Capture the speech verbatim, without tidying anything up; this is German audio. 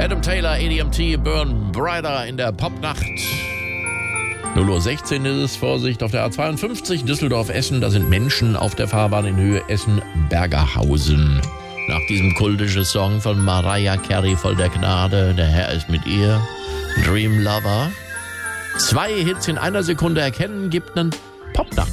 Adam Taylor, A D M T, Burn Brighter in der Popnacht. null Uhr sechzehn ist es, Vorsicht auf der A zweiundfünfzig, Düsseldorf-Essen. Da sind Menschen auf der Fahrbahn in Höhe Essen-Bergerhausen. Nach diesem kultischen Song von Mariah Carey, voll der Gnade, der Herr ist mit ihr, Dream Lover. Zwei Hits in einer Sekunde erkennen, gibt einen Popnacht.